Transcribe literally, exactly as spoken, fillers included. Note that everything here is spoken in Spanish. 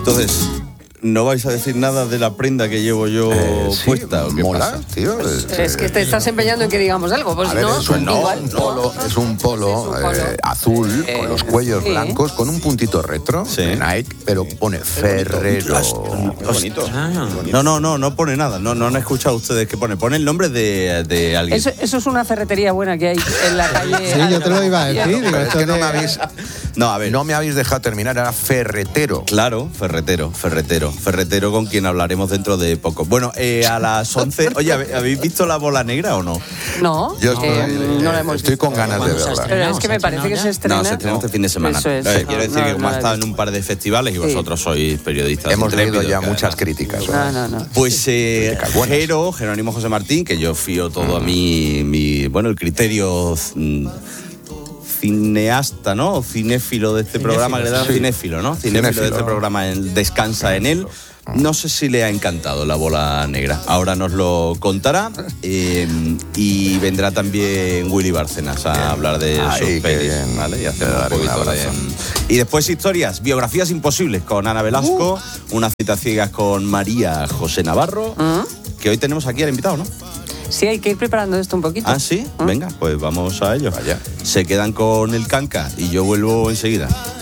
Entonces, ¿no vais a decir nada de la prenda que llevo yo eh, sí, puesta? ¿O qué mola, pasa? tío. Pues es que te estás empeñando en que digamos algo, pues A si ver, no, es un, no, igual. un polo, es un polo, Es un polo. eh, azul, Eh, con los cuellos sí. blancos, con un puntito retro Sí. de Nike, pero pone Ferrero. Qué bonito. No, no, no, no pone nada. No, no han escuchado ustedes que pone. Pone el nombre de, de alguien. Eso, eso es una ferretería buena que hay en la calle. Sí, yo te lo iba a decir. Digo, Pero es esto que no de- me habéis, No, a ver. no me habéis dejado terminar, era ferretero. Claro, ferretero, ferretero, ferretero con quien hablaremos dentro de poco. Bueno, eh, a las once... Oye, ¿habéis visto la bola negra o no? No, Yo estoy, eh, no la eh, hemos estoy visto. con ganas de ¿Cuándo se verla. Pero es que ¿Se me ha parece que estrenado se ya? estrena. No, se estrena este fin de semana. Eso es. Eh, quiero decir No, que como no ha la he estado en visto. un par de festivales y Sí. vosotros sois periodistas Hemos leído intrépidos, ya que muchas además- críticas. No, no, no. Pues eh, Críticas buenas. Jero, Jerónimo José Martín, que yo fío todo a mí, mi, bueno, el criterio mm, cineasta, ¿no? O cinéfilo de este programa, que le dan sí. cinéfilo, ¿no? Cinéfilo, Cinéfilo. de este programa, él descansa en él. No sé si le ha encantado la bola negra. Ahora nos lo contará. eh, y vendrá también Willy Bárcenas a Bien. hablar de Ay, sus qué pelis, bien. ¿vale? Y hacer Le un daré un poquito de... abrazo. Y después historias, biografías imposibles con Ana Velasco, Uh. una cita ciegas con María José Navarro, que hoy tenemos aquí al invitado, ¿no? Sí, hay que ir preparando esto un poquito. Ah, sí, venga, pues vamos a ello. Vaya. Se quedan con el canca y yo vuelvo enseguida.